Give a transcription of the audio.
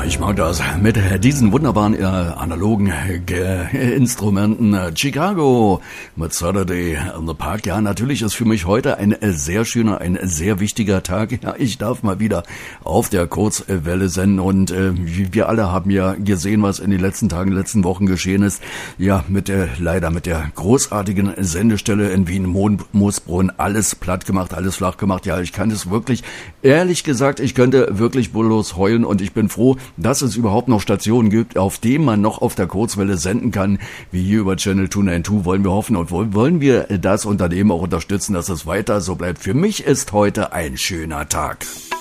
Ich mag das mit diesen wunderbaren analogen Instrumenten. Chicago mit Saturday in the Park. Ja, natürlich ist für mich heute ein sehr schöner, ein sehr wichtiger Tag. Ja, ich darf mal wieder auf der Kurzwelle senden und wir alle haben ja gesehen, was in den letzten Tagen, letzten Wochen geschehen ist. Ja, leider mit der großartigen Sendestelle in Wien, Moosbrunn, alles platt gemacht, alles flach gemacht. Ja, ich kann es wirklich, ehrlich gesagt, ich könnte wirklich bloß heulen und ich bin froh, dass es überhaupt noch Stationen gibt, auf denen man noch auf der Kurzwelle senden kann, wie hier über Channel 292, wollen wir hoffen und wollen wir das Unternehmen auch unterstützen, dass es weiter so bleibt. Für mich ist heute ein schöner Tag.